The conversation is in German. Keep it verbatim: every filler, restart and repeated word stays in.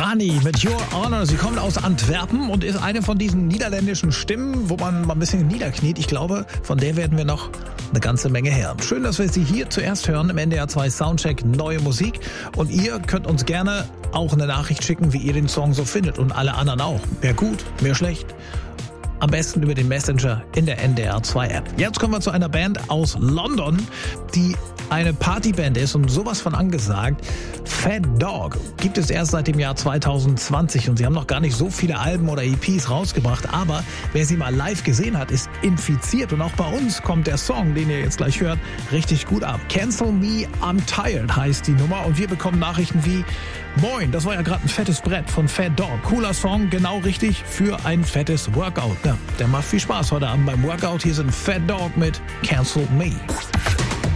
Annie mit Your Honor. Sie kommt aus Antwerpen und ist eine von diesen niederländischen Stimmen, wo man mal ein bisschen niederkniet. Ich glaube, von der werden wir noch eine ganze Menge hören. Schön, dass wir sie hier zuerst hören im N D R zwei Soundcheck Neue Musik. Und ihr könnt uns gerne auch eine Nachricht schicken, wie ihr den Song so findet. Und alle anderen auch. Mehr gut, mehr schlecht. Am besten über den Messenger in der N D R zwei App. Jetzt kommen wir zu einer Band aus London, die eine Partyband ist und sowas von angesagt. Fat Dog gibt es erst seit dem Jahr zwanzig zwanzig und sie haben noch gar nicht so viele Alben oder E Ps rausgebracht, aber wer sie mal live gesehen hat, ist infiziert und auch bei uns kommt der Song, den ihr jetzt gleich hört, richtig gut ab. Cancel Me, I'm Tired heißt die Nummer und wir bekommen Nachrichten wie: Moin, das war ja gerade ein fettes Brett von Fat Dog. Cooler Song, genau richtig für ein fettes Workout. Ja, der macht viel Spaß heute Abend beim Workout. Hier sind Fat Dog mit Cancel Me.